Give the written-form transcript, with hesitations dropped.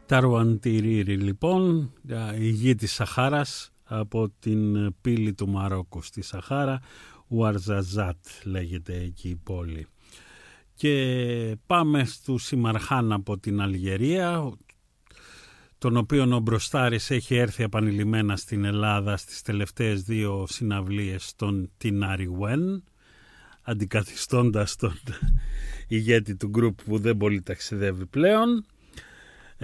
Ταρουαντιρίρι λοιπόν, η γη της Σαχάρας, από την πύλη του Μαρόκου στη Σαχάρα. Ουαρζαζάτ λέγεται εκεί η πόλη. Και πάμε του Σιμαρχάν από την Αλγερία, τον οποίον ο Μπροστάρης έχει έρθει επανειλημμένα στην Ελλάδα στις τελευταίες 2 συναυλίες στον Τιναριουέν, αντικαθιστώντας τον ηγέτη του γκρουπ που δεν πολύ ταξιδεύει πλέον.